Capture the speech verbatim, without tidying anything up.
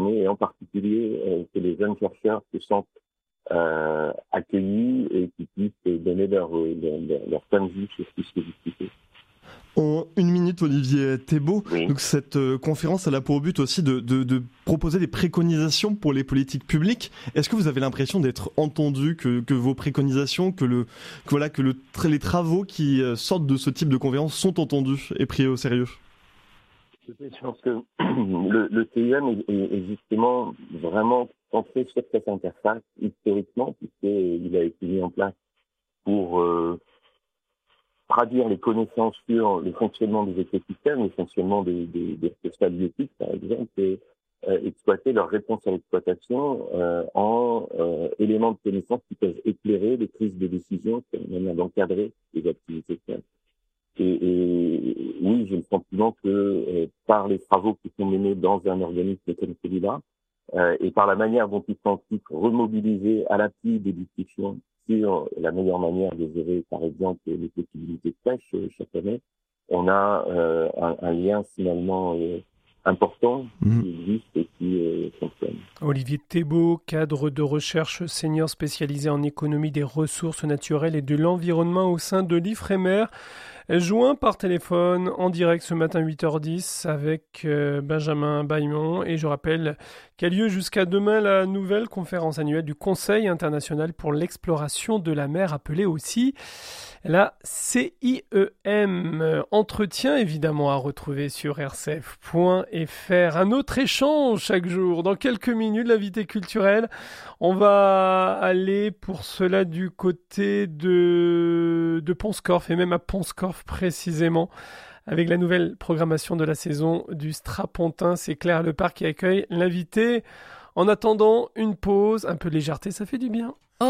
concernés et en particulier euh, que les jeunes chercheurs se sentent euh, accueillis et qui puissent donner leur, leur, leur point de vue sur tout ce qui est discuté. En une minute, Olivier Thébault. Oui. Donc cette euh, conférence, elle a pour but aussi de, de, de proposer des préconisations pour les politiques publiques. Est-ce que vous avez l'impression d'être entendu, que, que vos préconisations, que, le, que, voilà, que le, les travaux qui euh, sortent de ce type de conférence sont entendus et pris au sérieux ? Je pense que le, le C I M est, est, est justement vraiment centré sur cette interface historiquement, puisqu'il a été mis en place pour euh, traduire les connaissances sur le fonctionnement des écosystèmes, le fonctionnement des, des, des ressources halieutiques, par exemple, et euh, exploiter leur réponse à l'exploitation euh, en euh, éléments de connaissance qui peuvent éclairer les prises de décision, c'est une manière d'encadrer les activités de Et, et oui, j'ai le sentiment que euh, par les travaux qui sont menés dans un organisme comme celui-là, euh, et par la manière dont ils s'impliquent remobiliser à l'appui des discussions sur la meilleure manière de gérer, par exemple, les possibilités de pêche euh, chaque année, on a euh, un, un lien finalement euh, important mmh. qui existe et qui euh, fonctionne. Olivier Thébault, cadre de recherche senior spécialisé en économie des ressources naturelles et de l'environnement au sein de l'I F R E M E R, joint par téléphone en direct ce matin huit heures dix avec euh, Benjamin Baillemont. Et je rappelle qu'a lieu jusqu'à demain la nouvelle conférence annuelle du Conseil international pour l'exploration de la mer, appelée aussi la C I E M. Entretien évidemment à retrouver sur r c f point f r. Un autre échange chaque jour. Dans quelques minutes, l'invité culturel. On va aller pour cela du côté de, de Pont-Scorff et même à Pont-Scorff précisément, avec la nouvelle programmation de la saison du Strapontin. C'est Claire Lepard qui accueille l'invité. En attendant une pause, un peu de légèreté, ça fait du bien.